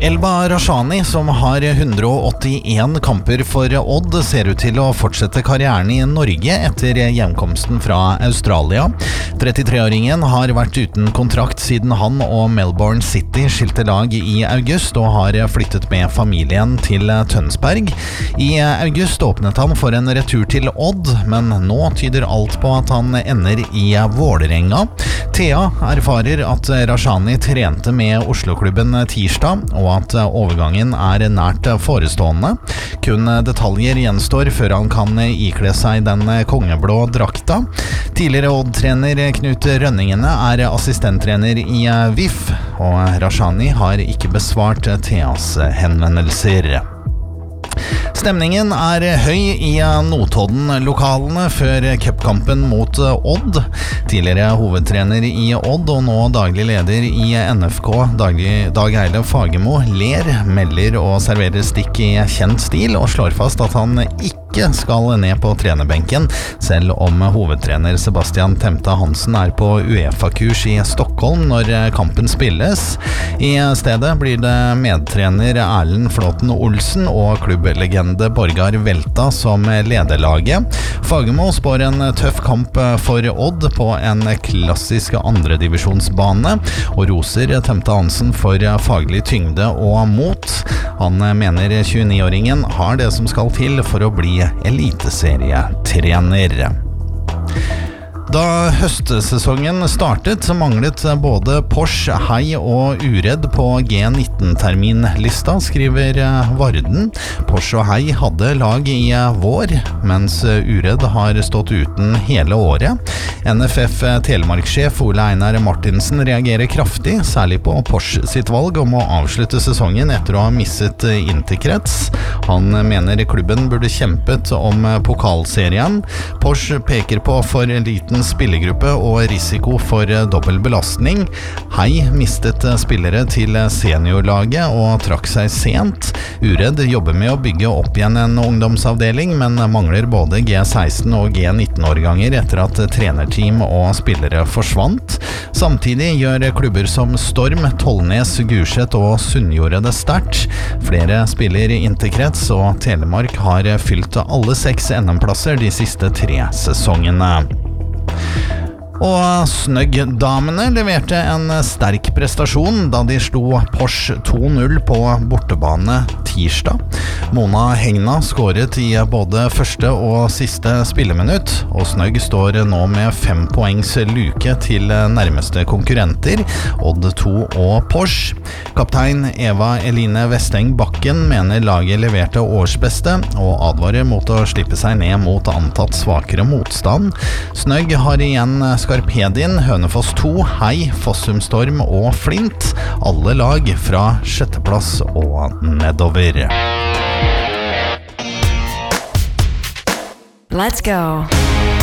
Elba Rashani, som har 181 kamper for Odd, ser ut til å fortsette karrieren i Norge etter hjemkomsten fra Australia. 33-åringen har vært uten kontrakt siden han og Melbourne City skilte lag i august og har flyttet med familien til Tønsberg. I august åpnet han for en retur til Odd, men nå tyder alt på at han ender i Vålerenga. Thea erfarer at Rashani trente med Oslo-klubben tirsdag, og at overgangen er nært forestående. Kun detaljer gjenstår før han kan ikle seg den kongeblå drakta. Tidligere Odd-trener Knut Rønningene er assistenttrener i VIF, og Rashani har ikke besvart Theas henvendelser. Stemningen er høy i Notodden-lokalene før cupkampen mot Odd. Tidligere hovedtrener i Odd og nå daglig leder i NFK, Dag Eile Fagermo, ler, melder og serverer stikk i kjent stil og slår fast at han ikke skal ned på trenerbenken, selv om hovedtrener Sebastian Temta Hansen er på UEFA-kurs i Stockholm når kampen spilles. I stedet blir det medtrener Erlend Flåten Olsen og klubblegende Borgar Velta som lederlaget. Fagermo spår en tøff kamp for Odd på en klassisk andredivisjonsbane, og roser Temta Hansen for faglig tyngde og mot. Han mener 29-åringen har det som skal til for å bli eliteserietrener. Da høstsesongen startet, så manglet både Porsche, Hei og Uredd på G19-terminlista, skriver Varden. Porsche og Hei hadde lag i vår, mens Uredd har stått uten hele året. NFF Telemark-sjef Ole Einar Martinsen reagerer kraftig, særlig på Porsche sitt valg om å avslutte sesongen etter å ha misset interkrets. Han mener klubben burde kjempet om pokalserien. Porsche peker på for liten spillergruppe og risiko for dobbel belastning. Hei mistet spillere til seniorlaget og trakk seg sent. Uredd jobber med å bygge opp igjen en ungdomsavdeling, men mangler både G16 og G19-årganger etter at trenerteam og spillere forsvant. Samtidig gjør klubber som Storm, Tollnes, Gulset og Sunnjordet det sterkt. Flere spiller i interkrets, og Telemark har fylt alle 6 NM-plasser de siste 3 sesongene. Og Snøgg-damene leverte en sterk prestasjon da de slo Porsche 2-0 på bortebane tirsdag. Mona Hegna skåret i både første og siste spilleminutt, og Snøgg står nå med 5 poengs luke til nærmeste konkurrenter, Odd 2 og Porsche. Kaptein Eva Eline Vesteng Bakken mener laget leverte årsbeste, og advarer mot å slippe seg ned mot antatt svakere motstand. Snøgg har igjen Skarpedin, Hønefoss 2, Hei, Fossum Storm og Flint. Alle lag fra 6. plass og nedover. Let's go.